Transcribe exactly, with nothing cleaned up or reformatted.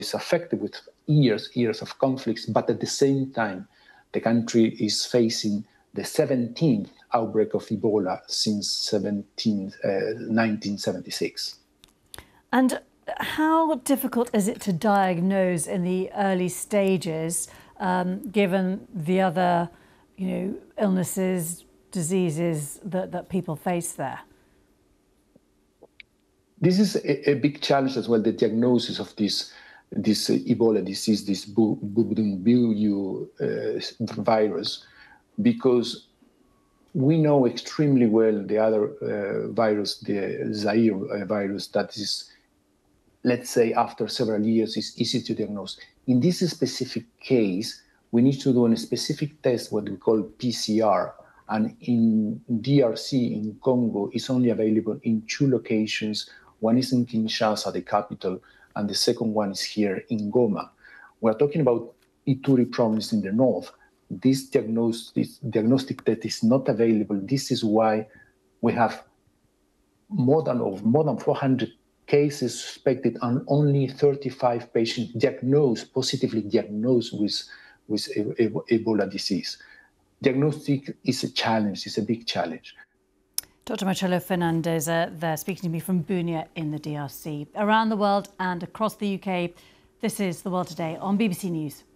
is affected with years, years of conflicts, but at the same time, the country is facing the seventeenth outbreak of Ebola since nineteen seventy-six. And how difficult is it to diagnose in the early stages, um, given the other, you know, illnesses, diseases that, that people face there? This is a, a big challenge as well, the diagnosis of this, this uh, Ebola disease, this Bundibugyo uh, virus, because we know extremely well the other uh, virus, the Zaire virus, that is, let's say, after several years, is easy to diagnose. In this specific case, we need to do a specific test, what we call P C R, and in D R C, in Congo, it's only available in two locations. One is in Kinshasa, the capital, and the second one is here in Goma. We're talking about Ituri province in the north. This diagnostic, diagnostic test is not available. This is why we have more than, of more than four hundred cases suspected and only thirty-five patients diagnosed, positively diagnosed with, with Ebola disease. Diagnostic is a challenge, it's a big challenge. Doctor Marcelo Fernandez uh, there speaking to me from Bunia in the D R C. Around the world and across the U K, this is The World Today on B B C News.